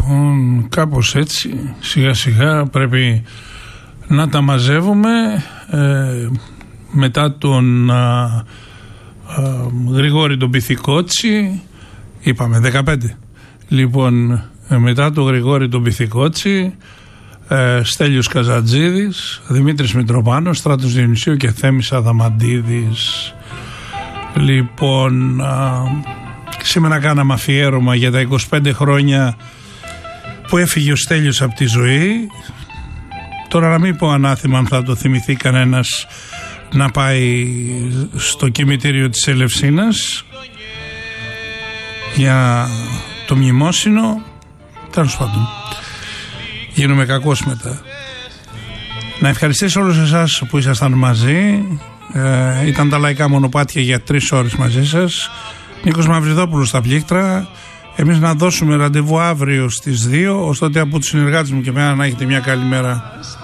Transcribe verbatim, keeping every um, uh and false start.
Λοιπόν, κάπως έτσι, σιγά σιγά πρέπει να τα μαζεύουμε. ε, μετά τον α, α, Γρηγόρη τον Πυθικότσι, είπαμε δεκαπέντε. Λοιπόν, ε, μετά τον Γρηγόρη τον Πυθικότσι, ε, Στέλιος Καζατζίδης, Δημήτρης Μητροπάνος, Στράτος Διονυσίου και Θέμης Αδαμαντίδης. Λοιπόν, α, σήμερα κάναμε αφιέρωμα για τα είκοσι πέντε χρόνια που έφυγε ο Στέλιος από τη ζωή. Τώρα να μην πω ανάθημα αν θα το θυμηθεί κανένας να πάει στο κημητήριο της Ελευσίνας για το μνημόσυνο. Τέλος πάντων, γίνομαι κακός μετά. Να ευχαριστήσω όλους εσάς που ήσασταν μαζί. ε, Ήταν τα λαϊκά μονοπάτια για τρεις ώρες μαζί σας. Νίκος Μαυριδόπουλος στα πλήκτρα. Εμείς να δώσουμε ραντεβού αύριο στις δύο. Ως τότε από τους συνεργάτες μου και εμένα να έχετε μια καλή μέρα.